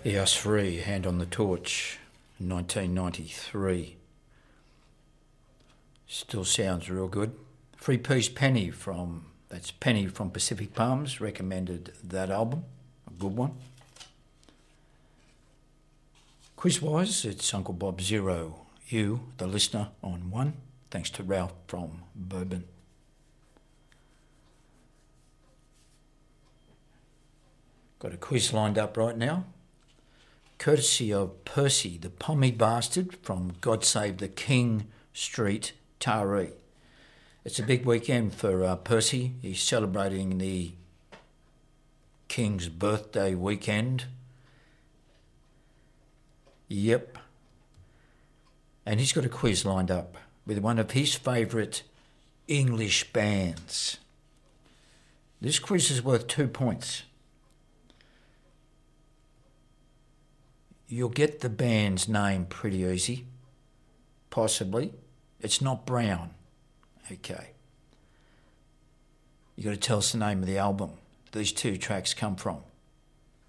EOS Free, Hand on the Torch, 1993. Still sounds real good. Free Peace Penny that's Penny from Pacific Palms, recommended that album, a good one. Quiz-wise, it's Uncle Bob 0, you, the listener, on 1, thanks to Ralph from Bourbon. Got a quiz lined up right now, courtesy of Percy, the Pommy Bastard from God Save the King Street, Taree. It's a big weekend for Percy. He's celebrating the King's birthday weekend. Yep. And he's got a quiz lined up with one of his favourite English bands. This quiz is worth 2 points. You'll get the band's name pretty easy. Possibly. It's not Brown. Okay. You got to tell us the name of the album these two tracks come from.